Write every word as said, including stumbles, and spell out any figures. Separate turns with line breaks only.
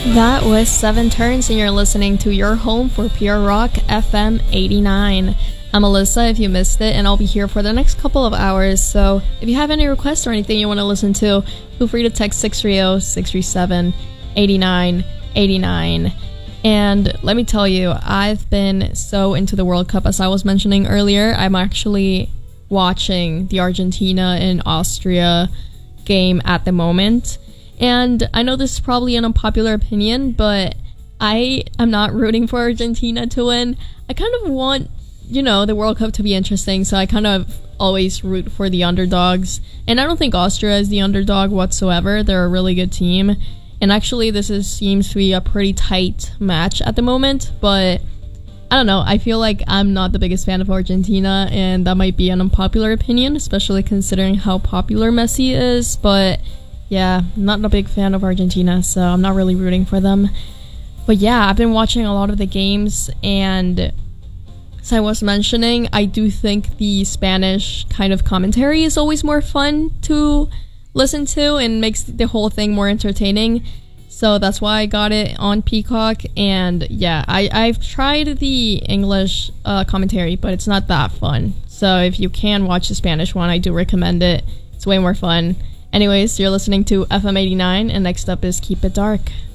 That was Seven Turns, and you're listening to your home for Pure Rock F M eighty-nine. I'm Alyssa, if you missed it, and I'll be here for the next couple of hours. So if you have any requests or anything you want to listen to, feel free to text six three zero, six three seven, eight nine eight nine. And let me tell you, I've been so into the World Cup, as I was mentioning earlier. I'm actually watching the Argentina and Austria game at the moment. And I know this is probably an unpopular opinion, but I am not rooting for Argentina to win. I kind of want, you know, the World Cup to be interesting, so I kind of always root for the underdogs. And I don't think Austria is the underdog whatsoever. They're a really good team. And actually, this is, seems to be a pretty tight match at the moment, but I don't know. I feel like I'm not the biggest fan of Argentina, and that might be an unpopular opinion, especially considering how popular Messi is, but yeah, I'm not a big fan of Argentina, so I'm not really rooting for them. But yeah, I've been watching a lot of the games, and as I was mentioning, I do think the Spanish kind of commentary is always more fun to listen to and makes the whole thing more entertaining. So that's why I got it on Peacock. And yeah, I, I've tried the English uh, commentary, but it's not that fun. So if you can watch the Spanish one, I do recommend it. It's way more fun. Anyways, you're listening to F M eighty-nine, and next up is Keep It Dark.